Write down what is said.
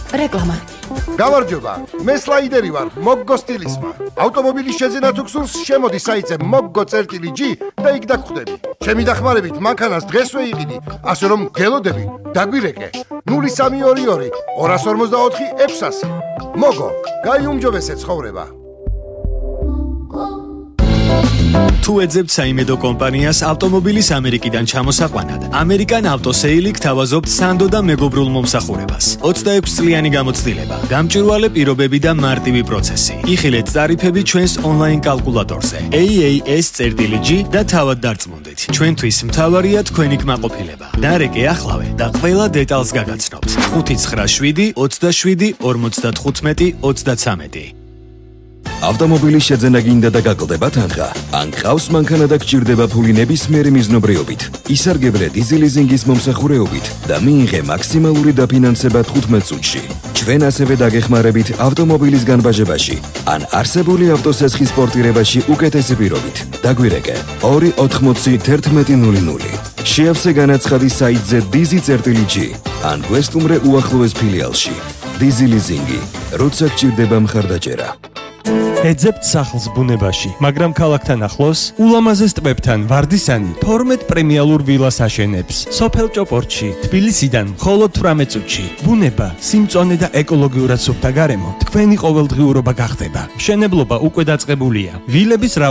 რეკლამა. გამარჯობა, მე სლაიდერი ვარ, მოგგო სტილისმა. ავტომობილის შეძენა თუ გსურს, შემოდი საიტზე moggo.g და იქ დაგხვდები. ჩემი დახმარებით მანქანას დღესვე იყიდი, ასე რომ გელოდები, დაგვირეკე. 0322 254 600. მოგო, გაიუმჯობესე ცხოვრება. თუ ეძებთ საიმედო კომპანიას ავტომობილის ამერიკიდან ჩამოსაყვანად, ამერიკან ავტოსეილი გთავაზობთ სანდო და მეგობრულ მომსახურებას. 26 წლიანი გამოცდილება, გამჭვირვალე პირობები და მარტივი პროცესი. იხილეთ ტარიფები ჩვენს ონლაინ კალკულატორზე. AAS.g და თავად დარწმუნდით. ჩვენთვის მთავარია თქვენი კმაყოფილება. დარეკე ახლავე და ყველა დეტალს გაგაცნობთ. 597 27 55 33. ავტომობილის შეძენა გინდა და გაკლდება თანხა. ან ყავს მანქანა და გჭირდება ფული ნებისმიერი მიზნობრიობით. ისარგებლე დიზელიზინგის მომსახურეობით და მიიღე მაქსიმალური დაფინანსება 15 წუთში. ჩვენ ასევე დაგეხმარებით ავტომობილის განბაჟებაში ან არსებული ავტოსესხის პორტირებაში უკეთესი პირობით. დაგვირეკე 280 შეავსე განაცხადი საიტზე dizi.g ან გვესტუმრე უახლოეს ფილიალში. დიზელიზინგი, როცა გჭირდება მხარდაჭერა. ეძებთ სახლს ბუნებაში, მაგრამ ქალაქთან ახლოს, ულამაზეს ტბებთან ვარდისანი 12 პრემიალურ ვილას აშენებს. სოფელ ჭოპორტში, თბილისიდან მხოლოდ 18 წუთში. ბუნება, სიმწვანე და ეკოლოგიურად სუფთა გარემო თქვენი ყოველდღიურობა გახდება. მშენებლობა უკვე დაწყებულია. ვილების